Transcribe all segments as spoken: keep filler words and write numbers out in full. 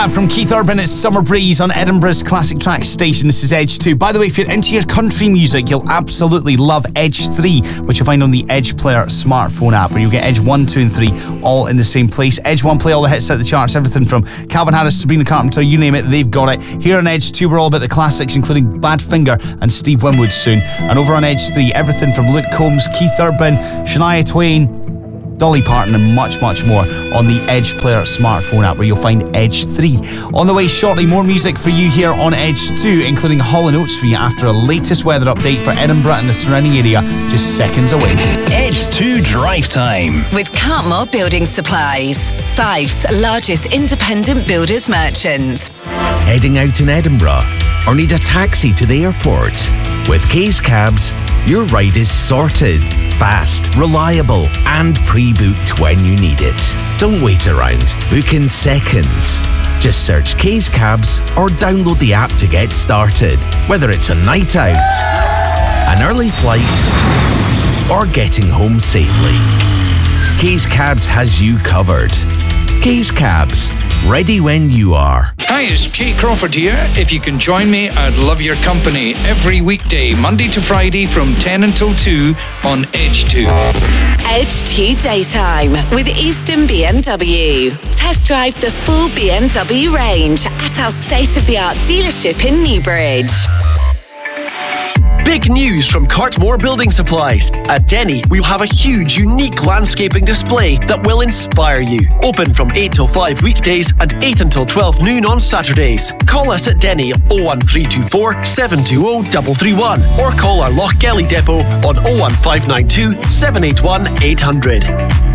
that from Keith Urban. It's Summer Breeze on Edinburgh's Classic Tracks station. This is Edge two. By the way, if you're into your country music, you'll absolutely love Edge three, which you'll find on the Edge Player smartphone app, where you'll get Edge one, two and three all in the same place. Edge one play all the hits out the charts, everything from Calvin Harris, Sabrina Carpenter, you name it, they've got it. Here on Edge two, we're all about the classics, including Badfinger and Steve Winwood soon. And over on Edge three, everything from Luke Combs, Keith Urban, Shania Twain, Dolly Parton and much, much more on the Edge Player smartphone app, where you'll find Edge three. On the way shortly, more music for you here on Edge two, including Hall and Oates for you after a latest weather update for Edinburgh and the surrounding area, just seconds away. Edge two Drive Time with Cartmore Building Supplies, Fife's largest independent builders merchant. Heading out in Edinburgh or need a taxi to the airport? With Kay's Cabs, your ride is sorted, fast, reliable and pre-booked when you need it. Don't wait around. Book in seconds. Just search Kay's Cabs or download the app to get started. Whether it's a night out, an early flight or getting home safely, Kay's Cabs has you covered. Kay's Cabs, ready when you are. Hi, it's Jay Crawford here. If you can join me, I'd love your company every weekday, Monday to Friday from ten until two on Edge two. Edge two Daytime with Easton B M W. Test drive the full B M W range at our state-of-the-art dealership in Newbridge. Big news from Cartmore Building Supplies. At Denny, we'll have a huge, unique landscaping display that will inspire you. Open from eight till five weekdays and eight until twelve noon on Saturdays. Call us at Denny on oh one three two four, seven two oh, three three one or call our Lochgelly depot on oh one five nine two, seven eight one, eight hundred.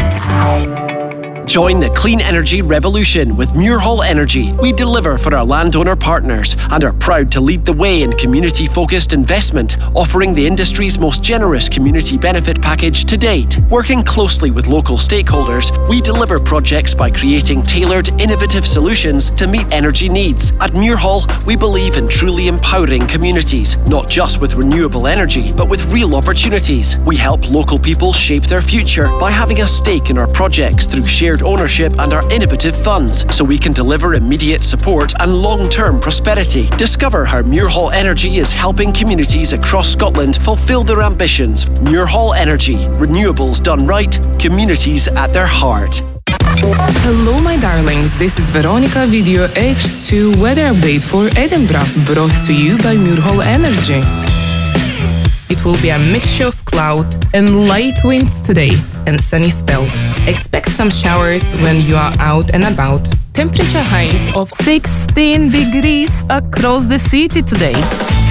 Join the clean energy revolution with Muirhall Energy. We deliver for our landowner partners and are proud to lead the way in community-focused investment, offering the industry's most generous community benefit package to date. Working closely with local stakeholders, we deliver projects by creating tailored, innovative solutions to meet energy needs. At Muirhall, we believe in truly empowering communities, not just with renewable energy, but with real opportunities. We help local people shape their future by having a stake in our projects through shared ownership and our innovative funds, so we can deliver immediate support and long-term prosperity. Discover how Muirhall Energy is helping communities across Scotland fulfil their ambitions. Muirhall Energy. Renewables done right, communities at their heart. Hello my darlings, this is Veronica with your H two weather update for Edinburgh, brought to you by Muirhall Energy. It will be a mixture of cloud and light winds today and sunny spells. Expect some showers when you are out and about. Temperature highs of sixteen degrees across the city today.